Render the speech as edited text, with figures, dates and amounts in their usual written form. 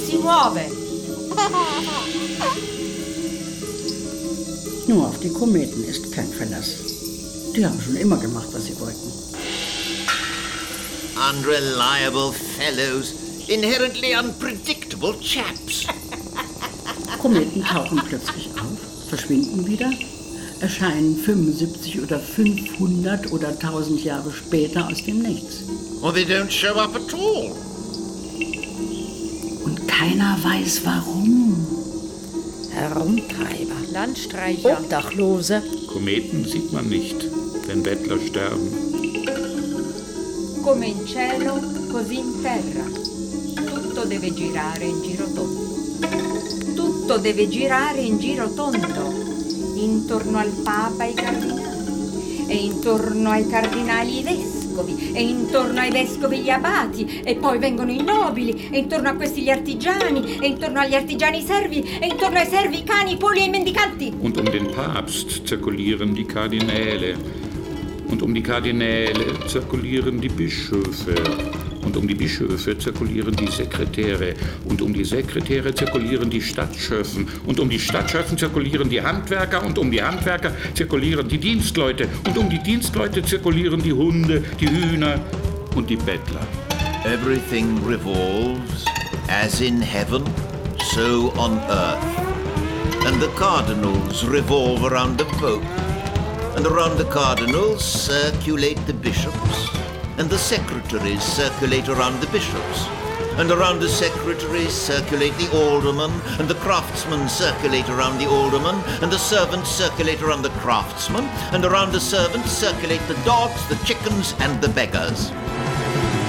si muove. Nur auf die Kometen ist kein Verlass. Die haben schon immer gemacht, was sie wollten. Unreliable fellows, inherently unpredictable chaps. Kometen tauchen plötzlich auf, verschwinden wieder, erscheinen 75 oder 500 oder 1000 Jahre später aus dem Nichts. Or they don't show up at all. Und keiner weiß warum. Herumtreiber, Landstreicher, Obdachlose. Kometen sieht man nicht, wenn Bettler sterben. come in cielo, così in terra. Tutto deve girare in giro tondo. Tutto deve girare in giro tondo, intorno al Papa i cardinali, e intorno ai cardinali i vescovi, e intorno ai vescovi gli abati, e poi vengono i nobili, e intorno a questi gli artigiani, e intorno agli artigiani i servi, e intorno ai servi i cani, i poli e i mendicanti. Und den Papst zirkulieren die Kardinäle. Und die Kardinäle zirkulieren die Bischöfe. Und die Bischöfe zirkulieren die Sekretäre. Und die Sekretäre zirkulieren die Stadtschöffen. Und die Stadtschöffen zirkulieren die Handwerker. Und die Handwerker zirkulieren die Dienstleute. Und die Dienstleute zirkulieren die Hunde, die Hühner und die Bettler. Everything revolves, as in heaven, so on earth. And the cardinals revolve around the Pope. And around the cardinals circulate the bishops. And the secretaries circulate around the bishops. And around the secretaries circulate the aldermen. And the craftsmen circulate around the aldermen. And the servants circulate around the craftsmen. And around the servants circulate the dogs, the chickens, and the beggars.